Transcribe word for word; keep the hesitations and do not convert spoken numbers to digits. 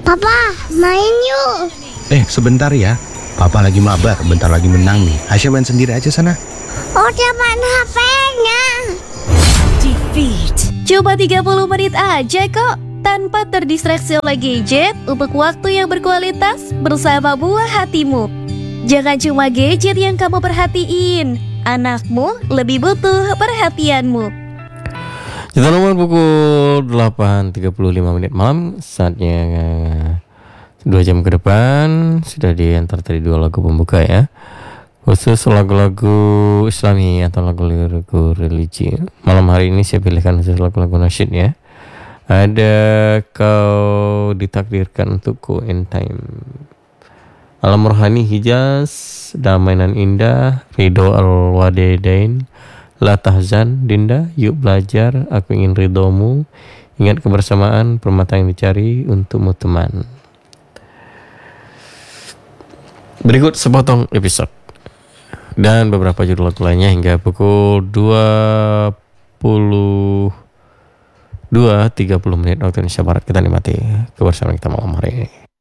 Papa, main yuk. Eh, sebentar ya. Papa lagi mabar, bentar lagi menang nih. Aisyah main sendiri aja sana. Udah main H P-nya. Defeat. Cuma tiga puluh menit aja kok. Tanpa terdistraksi oleh gadget, untuk waktu yang berkualitas bersama buah hatimu. Jangan cuma gadget yang kamu perhatiin, anakmu lebih butuh perhatianmu. Kita nomor pukul delapan tiga puluh lima menit malam. Saatnya dua jam ke depan sudah diantar tadi dua lagu pembuka ya. Khusus lagu-lagu Islami atau lagu-lagu religi. Malam hari ini saya pilihkan khusus lagu-lagu nasyid ya. Ada Kau Ditakdirkan Untukku in Time, Alam Rohani Hijaz, Damaian Indah, Ridho Al-Walidain, La Tahzan, Dinda, Yuk Belajar, Aku Ingin Ridhomu, Ingat Kebersamaan, Permata Yang Dicari, Untukmu Teman. Berikut sepotong episode dan beberapa judul lagu lainnya hingga pukul dua puluh dua tiga puluh menit waktu Indonesia Barat. Kita nikmati kebersamaan kita malam hari ini.